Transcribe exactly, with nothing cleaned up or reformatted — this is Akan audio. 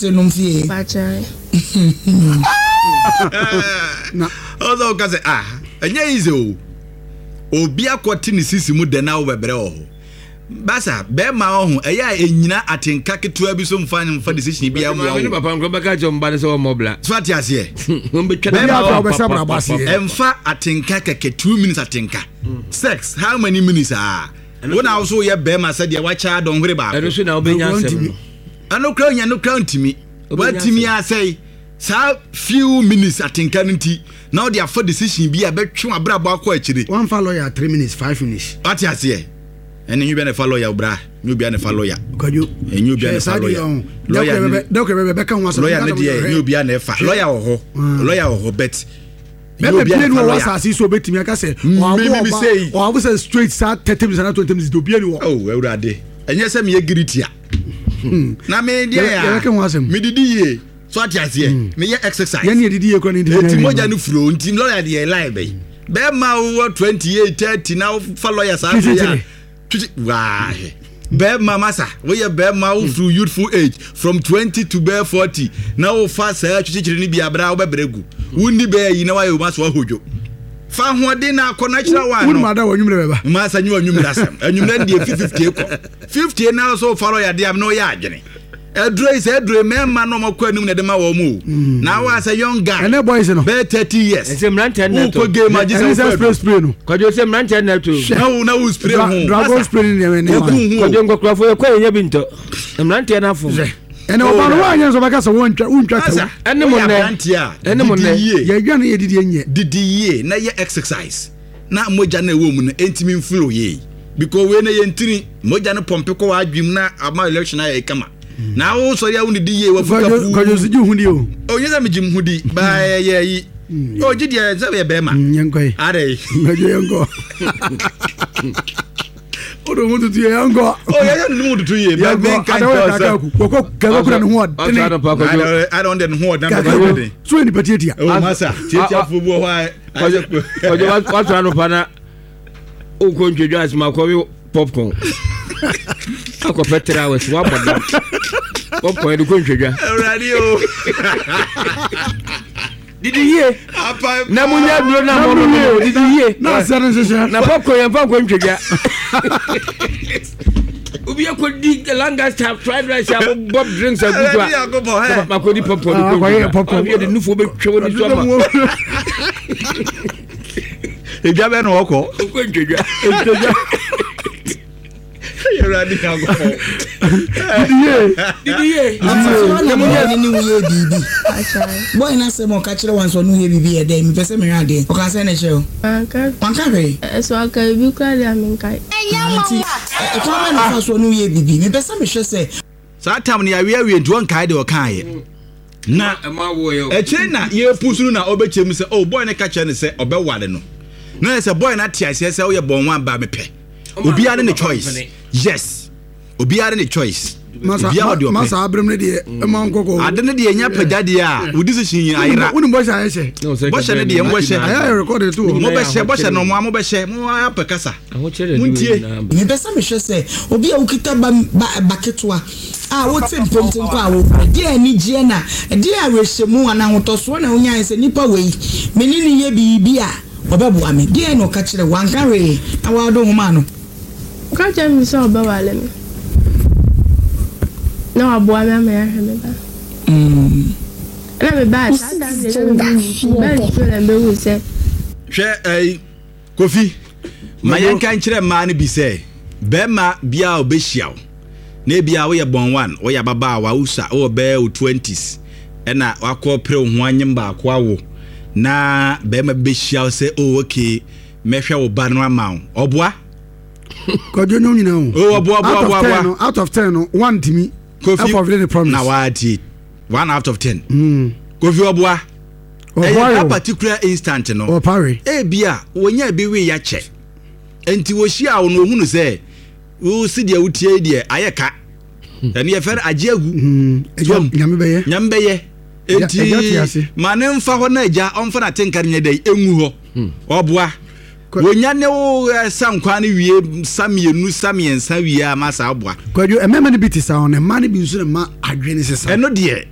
no mfie Bacha na ozo ka say ah enya easy o obi akwoti ni sisi mu de na wo bebre o basa be ma ohun eya enyina atenka ketua bi so mfa mfa decision bi am wo papa nko beka jomba ne so mobla so ati ase mo be be ma obesabra base emfa atenka keke two minutes atenka sex how many minutes ah wona also ye be ma say de wa cha don hwere ba eno so na obenya asem ano kra nya no kra ntimi watimi asai sa few minutes atenka nti now they for decision bi abetwe abrabo akọ akire one fa lawyer three minutes five minutes ati ase ene nyu bi na follow ya bra nyu bi na follow ya kojo enyu bi na follow ya lawyer doctor bebe beka ho aso lawyer ne de nyu bi na fa lawyer wo ho lawyer wo ho bet bebe bi no wa sa si so betimi aka say o abu say straight sa thirty minutes na twenty minutes do bi ani wo oh ewurade enye se me yegiritia na me dia ya me didi ye so ati ase me ye exercise ye ne didi ye ko ni enti moja ni flow enti lawyer de lie be be ma wo twenty-eight thirty now fa lawyer sa ya wah be mama sa we ye be ma wo through youthful age from twenty to be forty now wo fa sa chichiri ni bia bra wo be bregu wonni be yi na wa yo ma so hojo fa hoode na akọ natural one wonni ma da wonwumre beba ma sa nyi wonwumre asem anwumre de fifty ko fifty na so fa lawyer de am no ya adwene edre is edre memma no makọ anim na de ma wo mu na wa say young guy ene boys no be thirty years ese mrante na to ko game agisa spray spray no kojo se mrante na to na na wo spray ho dragon spray ni ne kojo ngokrafo ye ko enya binto mrante na fo ene oba no wa anya so baka so wontwa wontwa ta ene mo ne ene mo ne ye dwane ye didi enye didi ye na ye exercise na moja na ewo mu na entimi mfulo ye because we na ye ntiri moja na pompe ko wa adwim na ama election na ye kama na wo so ya woni ye wa fuka fu kojo siji hudi o o yeza me jim hudi ba ye yi o jidi ye za be be ma nyankoi are kojo yango odo mutu tu yango o ya ya nu mutu ye ba me kan ko ko ko ko na ho I don't den ho na ba de so ni petitia o masa tietia fu bo wa kojo kojo wa twa no pa na o ko ntwejo asma ko popcorn ako petra was wa boda popcorn du ko ntweja radio didi ye na munya duro na mo didi ye na sere sese na popcorn yan fa ko ntweja ubi ko di langa star fried rice abo bob drinks agudwa papa ko di popcorn ko popcorn ye de nufo be twa woni so ma e ja be no oko ko ntweja ntweja you ready to go didiye didiye na mo ye ni wo bibi boy na se mo ka kire wan so no ye bibi e dey me pese me ade o ka se na che o anka anka be so aka bi kwa dia me kai e ya mama e ko ma na fa so no ye bibi me pese me hwe se sa tam na ya wi awi ntu on kai de o kan ye na ma wo ye e che na ye pusuru na obechem se oh boy ne ka kire ne se obewale no na se boy na tia se se wo ye bon wan ba me pe obi are ne choice yes obi are ne choice masa masa abrem ne de e ma nkoko ade ne de nya pagade a wo decision ayira woni bo sha ye bo sha ne de mo she aya record it mo be she bo she no mo mo be she mo apekasa muntie me be sa me hwe se obi a ukita ba baketwa a wo tem pontin kwa wo de ani gie na de a rehemu ana hotoso na onya se nipa wei menini ye bibi a obebu ame de no ka kire wanka re na wa do homa no ka jam so obewale me na abo ame ame ya me ba mm na me ba sa da de ba so na be wo se hwe eh Kofi mayanka nkire ma ne bi se be ma bia obehia na bia wo ye bon one wo ya baba wa usa wo be twenties ena wakọ pre ho anyem ba akọ awo na be ma behia se oh okay mehwe wo ba no ama oboa kojo nyu nyina o oh oboa oboa oboa out of ten no one timi Kofi for the promise na wati one out of ten mm Kofi oboa a particular instant no o pare e bia wonya bi we ya che enti wo hia wo no hunu se wo si de wutie de ayeka ene ye fer agiagu nyame beye nyame beye enti mane mfa ho na agya omfa na tenkare nya dai enwu ho oboa wonya ne wo sankwa ne wie samienu samiensa wie amasa oboa kwadio emema ne bitisa on e ma ne bi nso ne ma adwene sesa eno de